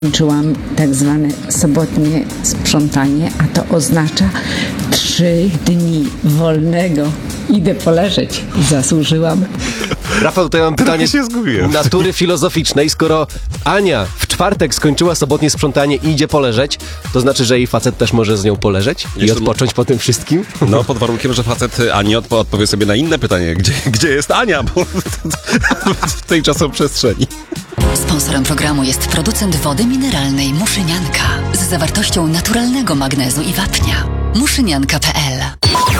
Skończyłam tak zwane sobotnie sprzątanie, a to oznacza 3 dni wolnego. Idę poleżeć. Zasłużyłam. Rafał, to ja mam pytanie natury filozoficznej. Skoro Ania w czwartek skończyła sobotnie sprzątanie i idzie poleżeć, to znaczy, że jej facet też może z nią poleżeć i odpocząć po tym wszystkim? No, pod warunkiem, że facet Ani odpowie sobie na inne pytanie. Gdzie jest Ania? Bo w tej czasoprzestrzeni. Sponsorem programu jest producent wody mineralnej Muszynianka z zawartością naturalnego magnezu i wapnia. Muszynianka.pl